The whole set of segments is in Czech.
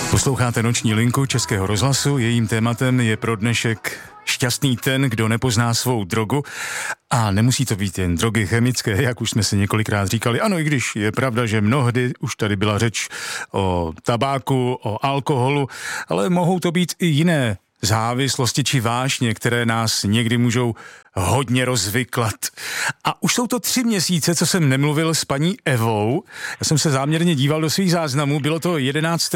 Posloucháte Noční linku Českého rozhlasu, jejím tématem je pro dnešek šťastný ten, kdo nepozná svou drogu. A nemusí to být jen drogy chemické, jak už jsme si několikrát říkali. Ano, i když je pravda, že mnohdy už tady byla řeč o tabáku, o alkoholu, ale mohou to být i jiné závislosti či vášně, které nás někdy můžou hodně rozvyklat. A už jsou to 3 měsíce, co jsem nemluvil s paní Evou. Já jsem se záměrně díval do svých záznamů. Bylo to 11.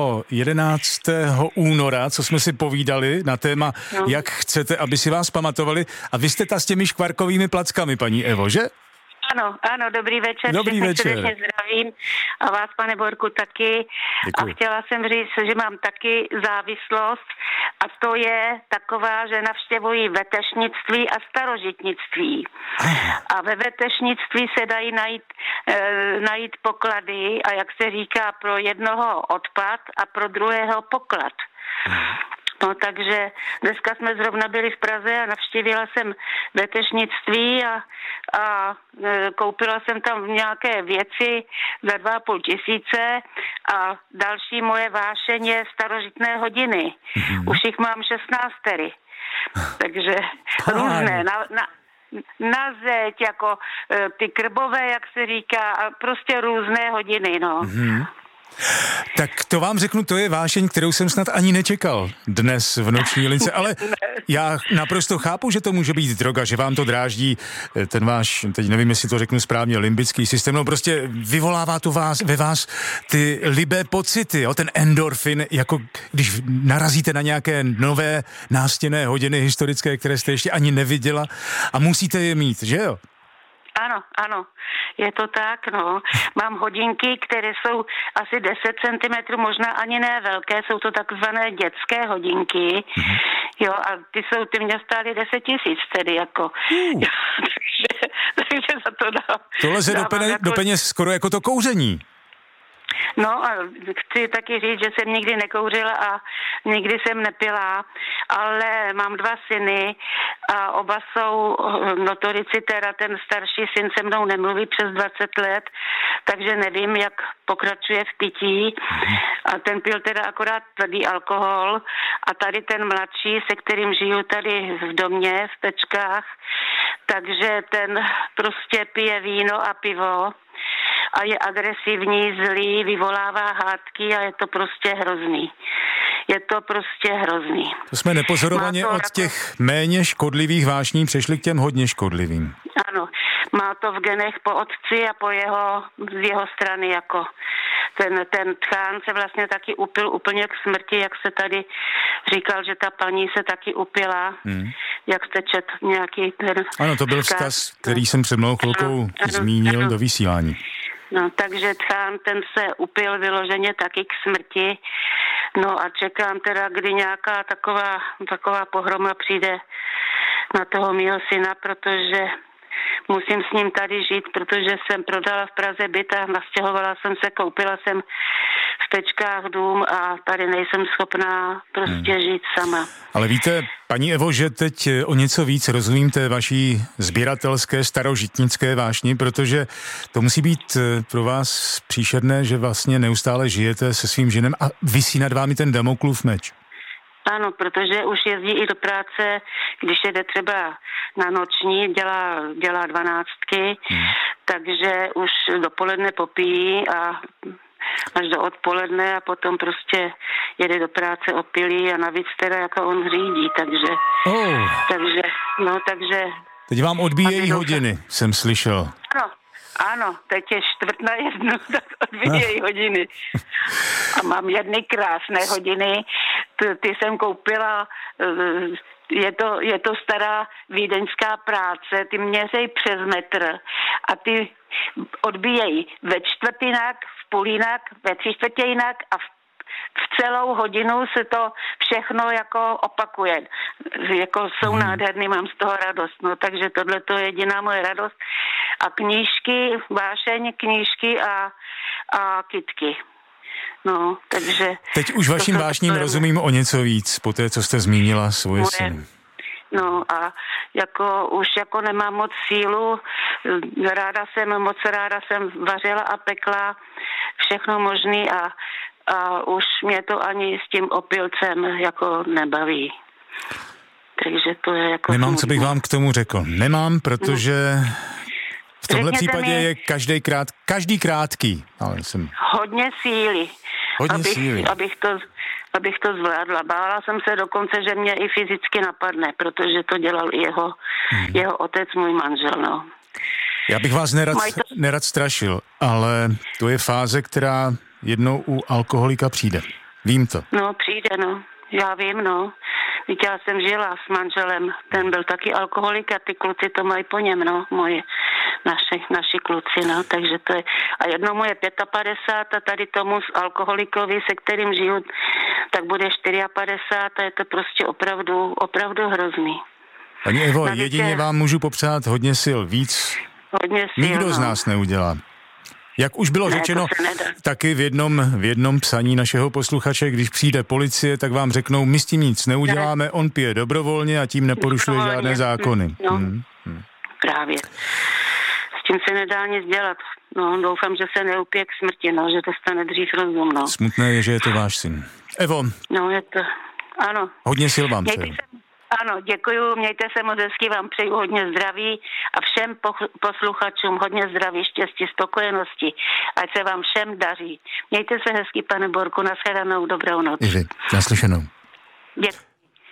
února, co jsme si povídali na téma, jak chcete, aby si vás pamatovali. A vy jste ta s těmi škvarkovými plackami, paní Evo, že? Ano, dobrý večer. Dobrý večer. Srdečně zdravím a vás, pane Borku, taky. Děkuji. A chtěla jsem říct, že mám taky závislost a to je taková, že navštěvuji vetešnictví a starožitnictví. A ve vetešnictví se dají najít poklady a jak se říká, pro jednoho odpad a pro druhého poklad. No, takže dneska jsme zrovna byli v Praze a navštívila jsem vetešnictví a koupila jsem tam nějaké věci za 2,5 tisíce a další moje vášeň je starožitné hodiny. Už jich mám 16. Takže různé, na zeď, jako ty krbové, jak se říká, a prostě různé hodiny, no. Tak to vám řeknu, to je vášeň, kterou jsem snad ani nečekal dnes v Noční lince, ale já naprosto chápu, že to může být droga, že vám to dráždí ten váš, teď nevím, jestli to řeknu správně, limbický systém, no prostě vyvolává to ve vás ty libé pocity, jo, ten endorfin, jako když narazíte na nějaké nové nástěnné hodiny historické, které jste ještě ani neviděla a musíte je mít, že jo? Ano, je to tak, no. Mám hodinky, které jsou asi 10 cm, možná ani ne velké, jsou to takzvané dětské hodinky, jo, a ty mě stály 10 000 tedy, jako. Takže za to dám. To leze do peněz skoro jako to kouření. No a chci taky říct, že jsem nikdy nekouřila a nikdy jsem nepila, ale mám 2 syny a oba jsou notorici, teda ten starší syn se mnou nemluví přes 20 let, takže nevím, jak pokračuje v pití a ten pil teda akorát tvrdý alkohol a tady ten mladší, se kterým žiju tady v domě, v Pečkách, takže ten prostě pije víno a pivo a je agresivní, zlý, vyvolává hádky a je to prostě hrozný. To jsme nepozorovaně od těch méně škodlivých vášní přešli k těm hodně škodlivým. Ano, má to v genech po otci a z jeho strany, jako ten tchán se vlastně taky upil úplně k smrti, jak se tady říkal, že ta paní se taky upila, jak jste čet nějaký ten... Ano, to byl vzkaz, který jsem před mnou chvilkou zmínil do vysílání. No, takže tchán, ten se upil vyloženě taky k smrti. No a čekám teda, kdy nějaká taková pohroma přijde na toho mýho syna, protože musím s ním tady žít, protože jsem prodala v Praze byt a nastěhovala jsem se, koupila jsem v Pečkách dům a tady nejsem schopná prostě žít sama. Ale víte, paní Evo, že teď o něco víc rozumím té vaší sběratelské starožitnické vášni, protože to musí být pro vás příšerné, že vlastně neustále žijete se svým ženem a visí nad vámi ten Damoklův meč. Ano, protože už jezdí i do práce, když jede třeba na noční, dělá 12, takže už dopoledne popíjí a až do odpoledne a potom prostě jede do práce opilý a navíc teda jako on řídí, takže... Takže... Teď vám odbíjejí hodiny, jsem slyšel. Ano, teď je 1:15, tak odvíjejí hodiny. A mám jedny krásné hodiny, ty jsem koupila, je to stará vídeňská práce, ty měřejí přes metr a ty odbíjejí ve čtvrtinak, v půlinak, ve 3/4 a v celou hodinu se to všechno jako opakuje. Jako jsou nádherný, mám z toho radost. No, takže tohle to je jediná moje radost. A knížky, vášeň, knížky a kytky. No, takže... Teď už vaším vášním rozumím o něco víc, po té, co jste zmínila svoje syny. No a už nemám moc sílu, moc ráda jsem vařila a pekla všechno možný a a už mě to ani s tím opilcem jako nebaví. Takže to je jako... Nemám, co bych vám k tomu řekl. Nemám, protože v tomhle případě je každý krátký. Ale jsem... Hodně síly. Abych to zvládla. Bála jsem se dokonce, že mě i fyzicky napadne, protože to dělal i jeho otec, můj manžel, no. Já bych vás nerad strašil, ale to je fáze, která jednou u alkoholika přijde. Vím to. No, přijde, no. Já vím, no. Víte, já jsem žila s manželem, ten byl taky alkoholik a ty kluci to mají po něm, no, naši kluci, no, takže to je, a jednomu je 55 a tady tomu z alkoholikovi, se kterým žiju, tak bude 54 a je to prostě opravdu hrozný. Paní Evo, jedině vám můžu popřát hodně sil, víc nikdo z nás neudělá. Jak už bylo řečeno, taky v jednom psaní našeho posluchače, když přijde policie, tak vám řeknou, my s tím nic neuděláme, on pije dobrovolně a tím neporušuje žádné zákony. No, právě. S tím se nedá nic dělat. No, doufám, že se neupije k smrti, no, že dostane dřív rozum, no. Smutné je, že je to váš syn. Evo. No, je to, ano. Hodně sil vám přeju. Ano, děkuju, mějte se moc hezky, vám přeju hodně zdraví a všem posluchačům hodně zdraví, štěstí, spokojenosti, ať se vám všem daří. Mějte se hezky, pane Borku, nashledanou, dobrou noc. I vy, naslyšenou. Děkuji.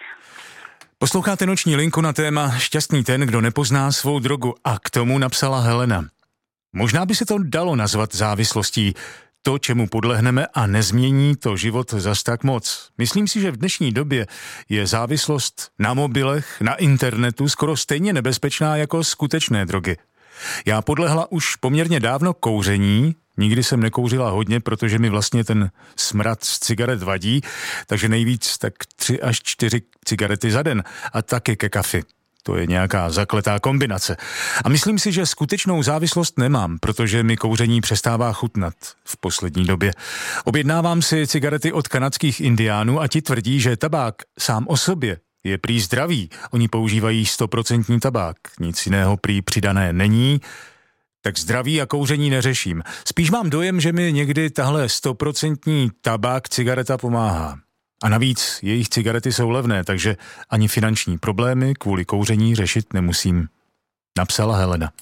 Posloucháte Noční linku na téma Šťastný ten, kdo nepozná svou drogu, a k tomu napsala Helena. Možná by se to dalo nazvat závislostí, to, čemu podlehneme, a nezmění to život zas tak moc. Myslím si, že v dnešní době je závislost na mobilech, na internetu skoro stejně nebezpečná jako skutečné drogy. Já podlehla už poměrně dávno kouření, nikdy jsem nekouřila hodně, protože mi vlastně ten smrad z cigaret vadí, takže nejvíc tak 3 až 4 cigarety za den a taky ke kafi. To je nějaká zakletá kombinace. A myslím si, že skutečnou závislost nemám, protože mi kouření přestává chutnat v poslední době. Objednávám si cigarety od kanadských indiánů a ti tvrdí, že tabák sám o sobě je prý zdravý. Oni používají 100% tabák, nic jiného prý přidané není, tak zdraví a kouření neřeším. Spíš mám dojem, že mi někdy tahle 100% tabák cigareta pomáhá. A navíc jejich cigarety jsou levné, takže ani finanční problémy kvůli kouření řešit nemusím, napsala Helena.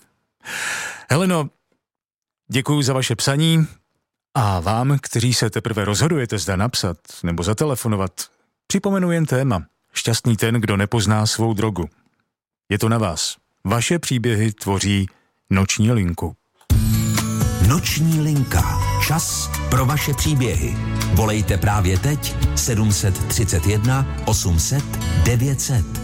Heleno, děkuji za vaše psaní a vám, kteří se teprve rozhodujete, zda napsat nebo zatelefonovat, připomenu jen téma. Šťastný ten, kdo nepozná svou drogu. Je to na vás. Vaše příběhy tvoří Noční linku. Noční linka. Čas pro vaše příběhy. Volejte právě teď 731 800 900.